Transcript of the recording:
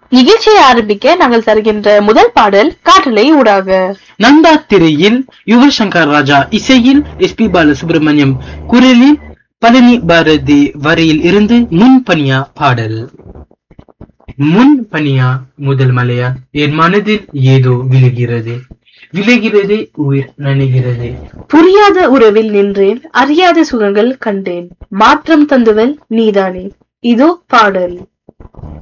நிகழ்ச்சியை ஆரம்பிக்க நாங்கள் தருகின்ற முதல் பாடல் காற்றலை ஊடாக. நந்தா திரையில் யுவன் சங்கர் ராஜா இசையில் எஸ்.பி. பாலசுப்ரமணியம் குரலில் பழனி பாரதி வரியில் இருந்து முன்பனியா பாடல். முன்பனியா முதல் மலையா என் மனதில் ஏதோ விழுகிறது, விழுகிறது உயிர் நனைகிறது. புரியாத உறவில் நின்றேன், அறியாத சுகங்கள் கண்டேன், மாற்றம் தந்தவள் நீதானே. இதோ பாடல்.